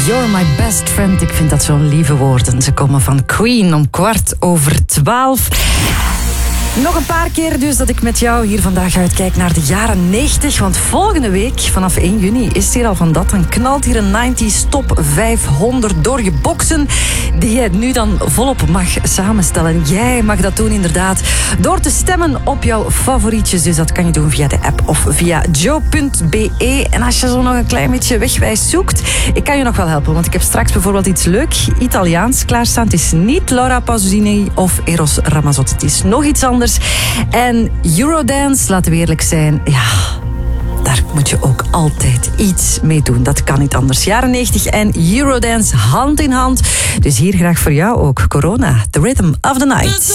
You're my best friend. Ik vind dat zo'n lieve woorden. Ze komen van Queen om 12:15. Nog een paar keer dus dat ik met jou hier vandaag uitkijk naar de jaren 90. Want volgende week, vanaf 1 juni, is het hier al van dat. Dan knalt hier een 90s top 500 door je boksen. Die je nu dan volop mag samenstellen. Jij mag dat doen inderdaad door te stemmen op jouw favorietjes. Dus dat kan je doen via de app of via joe.be. En als je zo nog een klein beetje wegwijs zoekt, ik kan je nog wel helpen. Want ik heb straks bijvoorbeeld iets leuk Italiaans klaarstaan. Het is niet Laura Pausini of Eros Ramazzotti. Het is nog iets anders. En Eurodance, laten we eerlijk zijn, ja, daar moet je ook altijd iets mee doen. Dat kan niet anders. Jaren 90 en Eurodance hand in hand. Dus hier graag voor jou ook Corona, The Rhythm of the Night.